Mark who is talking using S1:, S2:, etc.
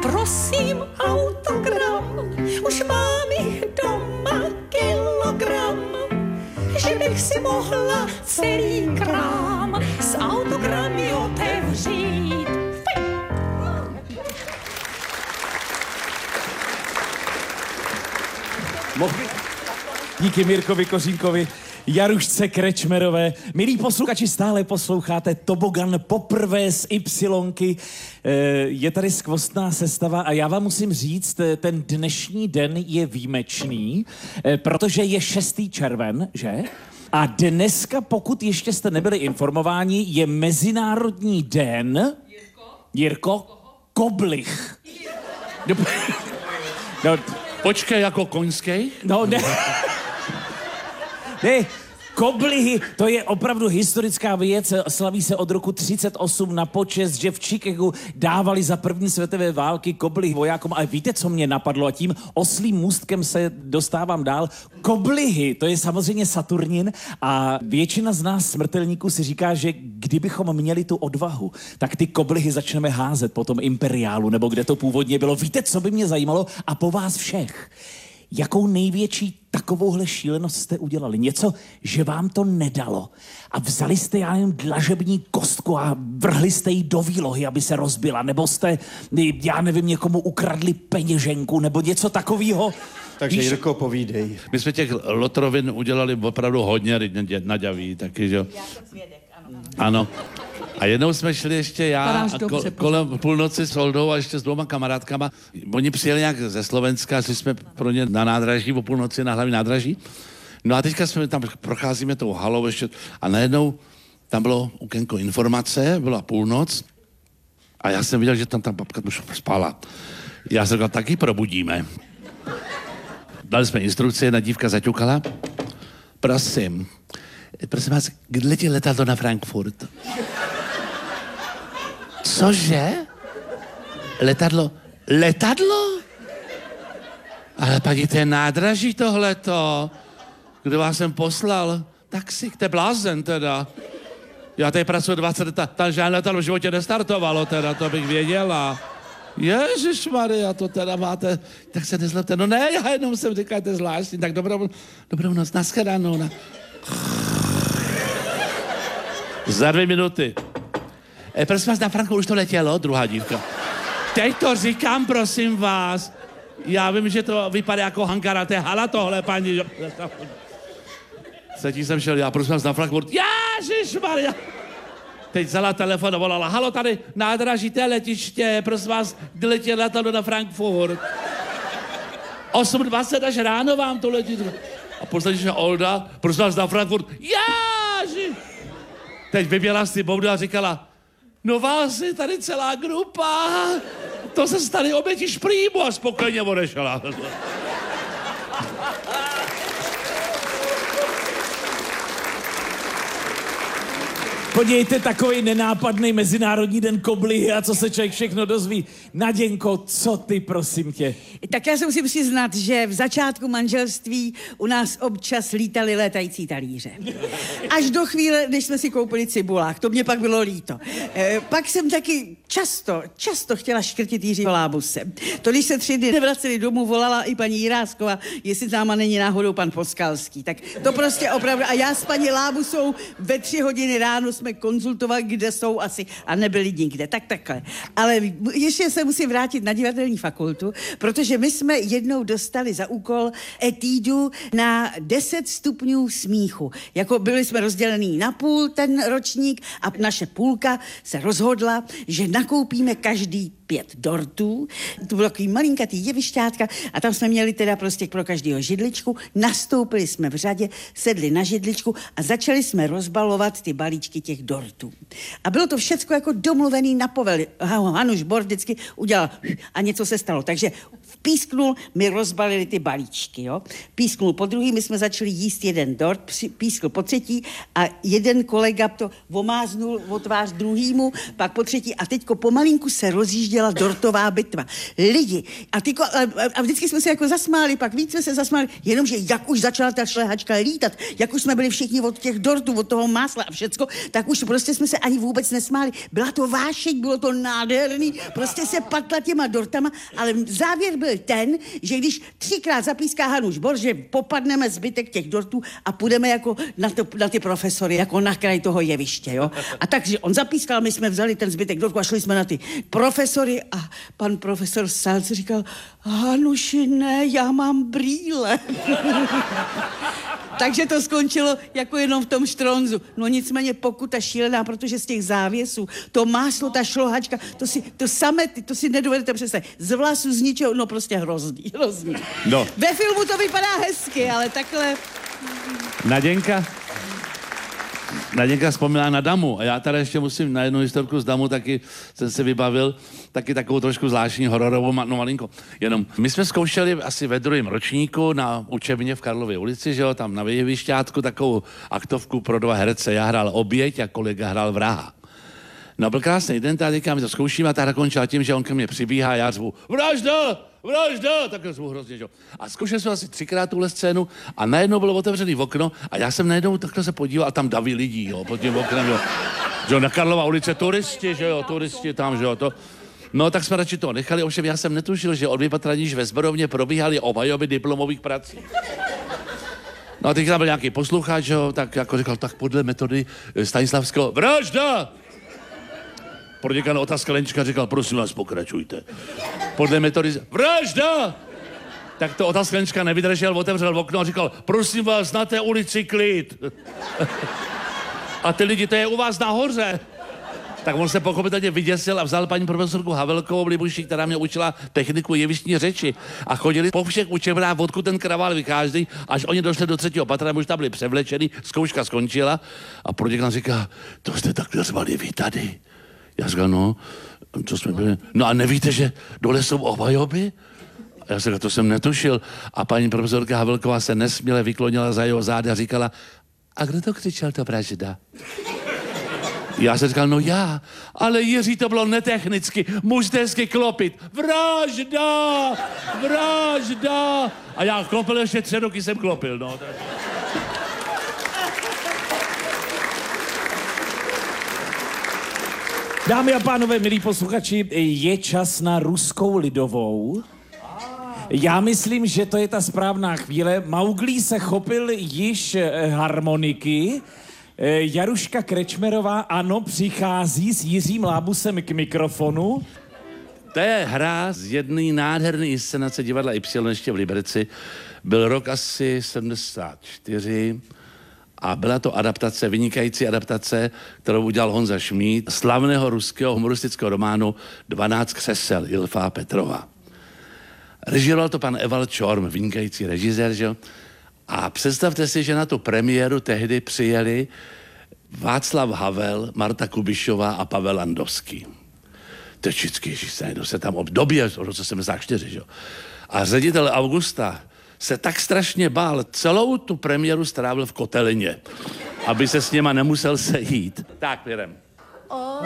S1: prosím autogram, už mám jich doma kilogram, že bych si mohla celý krám s autogramy otevřít.
S2: Díky Mirkovi Kořínkovi, Jarušce Krečmerové. Milí posluchači, stále posloucháte Tobogan poprvé z Ypsilonky. Je tady skvostná sestava a já vám musím říct, ten dnešní den je výjimečný, protože je 6. červen, že? A dneska, pokud ještě jste nebyli informováni, je Mezinárodní den... Jirko? Koblich. No,
S3: počkej, jako koňský?
S2: No, ne. Ne, koblihy, to je opravdu historická věc, slaví se od roku 38 na počest, že v Chicagu dávali za první světové války koblihy vojákům, ale víte, co mě napadlo a tím oslým můstkem se dostávám dál. Koblihy, to je samozřejmě Saturnin a většina z nás smrtelníků si říká, že kdybychom měli tu odvahu, tak ty koblihy začneme házet po tom imperiálu, nebo kde to původně bylo. Víte, co by mě zajímalo? A po vás všech. Jakou největší takovouhle šílenost jste udělali? Něco, že vám to nedalo. A vzali jste, já nevím, dlažební kostku a vrhli jste ji do výlohy, aby se rozbila. Nebo jste, já nevím, někomu ukradli peněženku, nebo něco takového.
S4: Takže Jirko, povídej.
S3: My jsme těch lotrovin udělali opravdu hodně naďavý, taky, že jo?
S1: Já jsem svědek, ano.
S3: Ano. A jednou jsme šli ještě já kolem půlnoci s Oldou a ještě s 2 kamarádkama. Oni přijeli nějak ze Slovenska, šli jsme pro ně na nádraží, o půlnoci na hlavní nádraží. No a teďka jsme tam procházíme tou halou ještě a najednou tam bylo okénko informace, byla půlnoc a já jsem viděl, že tam ta babka už spala. Já jsem říkal, taky probudíme. Dali jsme instrukci, jedna dívka zaťukala. Prosím vás, kdy letí letadlo na Frankfurt? Cože? Letadlo? Ale paní, to je nádraží tohleto. Kdo vás sem poslal? Taxík, to je blázen teda. Já tady pracuji 20 let, tam žádné letadlo v životě nestartovalo teda, to bych věděla. Ježišmarja, to teda máte, tak se nezlobte. No ne, já jenom jsem říkal, to je zvláštní, tak dobrou noc, nashledanou. Za 2 minuty. Prosím vás, na Franku už to letělo, druhá dívka. Teď to říkám, prosím vás. Já vím, že to vypadá jako hangara, to je hala tohle, paní. Třetí jsem šel, já prosím vás na Frankfurt. Ježišmarja. Teď vzala telefon a volala, halo, tady nádraží, té letiště, prosím vás, kdy letí letadlo na Frankfurt. 8:20 až ráno vám to letí. A poslední Olda, prosím vás na Frankfurt. Ježiš. Teď vyběla si boudu a říkala, no vás je tady celá grupa, to se tady obětí šprýmu a spokojeně odešla.
S2: Podívejte, takový nenápadný Mezinárodní den koblihy a co se člověk všechno dozví. Naděnko, co ty, prosím tě?
S5: Tak já se musím přiznat, že v začátku manželství u nás občas lítaly létající talíře. Až do chvíle, než jsme si koupili cibulák, to mě pak bylo líto. Pak jsem taky často chtěla škrtit Jiří Lábusem. To, když se 3 dny nevraceli domů, volala i paní Jiráskova, jestli náma není náhodou pan Poskalský. Tak to prostě opravdu. A já s paní Lábusou ve 3 hodiny ráno jsme konzultovali, kde jsou asi a nebyli nikde. Tak takhle. Ale ještě se musím vrátit na divadelní fakultu, protože my jsme jednou dostali za úkol etídu na 10 stupňů smíchu. Jako byli jsme rozdělení na půl ten ročník a naše půlka se rozhodla, že nakoupíme každý 5 dortů. To bylo takový malinkatý jevišťátka a tam jsme měli teda prostě pro každého židličku. Nastoupili jsme v řadě, sedli na židličku a začali jsme rozbalovat ty balíčky těch dortů. A bylo to všecko jako domluvený na poveli. Hanuš Bor vždycky udělal a něco se stalo. Takže Písknul, my rozbalili ty balíčky, jo. Písknul po druhý, my jsme začali jíst jeden dort, pískl po třetí a jeden kolega to omáznul o tvář druhýmu, pak po třetí a teďko pomalinku se rozjížděla dortová bitva. Lidi, a vždycky jsme se jako zasmáli, pak víc jsme se zasmáli, jenomže jak už začala ta šlehačka lítat, jak už jsme byli všichni od těch dortů, od toho másla a všecko, tak už prostě jsme se ani vůbec nesmáli. Byla to vášeň, bylo to nádherný, prostě se patla těma dortama, ale závěr byl ten, že když 3krát zapíská Hanuš Bor, že popadneme zbytek těch dortů a půjdeme jako na ty profesory, jako na kraj toho jeviště, jo. A takže on zapískal, my jsme vzali ten zbytek dortů a šli jsme na ty profesory a pan profesor Salc říkal, Hanuši, ne, já mám brýle. Takže to skončilo jako jenom v tom štronzu. No nicméně pokuta šílená, protože z těch závěsů, to máslo, ta šlohačka, to si nedovedete představit. Z vlasu, z ničeho, no prostě hrozný.
S3: No.
S5: Ve filmu to vypadá hezky, ale takhle...
S3: Naděnka vzpomněla na Damu a já tady ještě musím na jednu historku z Damu, taky jsem se vybavil, taky takovou trošku zvláštní hororovou, no malinko. Jenom my jsme zkoušeli asi ve 2. ročníku na učebně v Karlově ulici, že jo, tam na jevišťátku takovou aktovku pro 2 herce. Já hrál oběť a kolega hrál vraha. No byl krásný den, teďka my to zkoušíme a ta hra končila tím, že on ke mně přibíhá a já řvu vražda, takhle zvu hrozně, že jo. A zkoušeli jsme asi 3krát tuhle scénu a najednou bylo otevřený okno a já jsem najednou takhle se podíval a tam daví lidí, jo, pod tím oknem, jo. Že jo, na Karlova ulice turisti, že jo, tam, že jo, to. No, tak jsme radši to nechali, ovšem já jsem netušil, že od vypatraníž ve Zborovně probíhaly obhajoby diplomových prací. No a teď tam byl nějaký posluchač, jo, tak jako říkal, tak podle metody Stanislavského, vražda! Proděkan otázka Lenčka říkal, prosím vás, pokračujte. Podle metody, vražda! Tak to otázka Lenčka nevydržel, otevřel okno a říkal, prosím vás, na té ulici klid. A ty lidi, to je u vás nahoře. Tak on se pochopitelně vyděsil a vzal paní profesorku Havelkovou Libuši, která mě učila techniku jevištní řeči. A chodili po všech učebnách, odkud ten kravál vychází, až oni došli do 3. patra, už tam byli převlečený, zkouška skončila a proděkan říká, to jste takhle řvali vy tady. Já říkal, no, co jsme byli? No a nevíte, že dole jsou obhajoby? A já říkal, to jsem netušil. A paní profesorka Havelková se nesměle vyklonila za jeho záda a říkala, a kdo to křičel, to vražda? Já jsem říkal, no já, ale Jiří, to bylo netechnicky, můžete hezky klopit. Vražda! A já klopil ještě 3 roky jsem klopil, no.
S2: Dámy a pánové, milí posluchači, je čas na Ruskou lidovou. Já myslím, že to je ta správná chvíle. Mauglí se chopil již harmoniky. Jaruška Krečmerová, ano, přichází s Jiřím Lábusem k mikrofonu.
S3: To je hra z jedné nádherné inscenace divadla Y ještě v Liberci. Byl rok asi 74 a byla to adaptace, vynikající adaptace, kterou udělal Honza Šmíd, slavného ruského humoristického románu 12 křesel Ilfa Petrova. Režíroval to pan Evald Čorm, vynikající režisér, že? A představte si, že na tu premiéru tehdy přijeli Václav Havel, Marta Kubišová a Pavel Landowský. To je vždycky, ježiš, se tam v době, v roce 74, že? A ředitel Augusta se tak strašně bál, celou tu premiéru strávil v Kotelině, aby se s něma nemusel sejít. Tak, jdem.